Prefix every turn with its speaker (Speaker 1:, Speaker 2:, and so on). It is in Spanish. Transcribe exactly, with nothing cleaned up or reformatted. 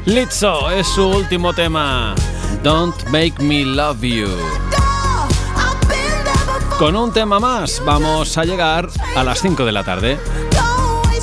Speaker 1: Lizzo es su último tema, Don't Make Me Love You. Con un tema más vamos a llegar a las cinco de la tarde.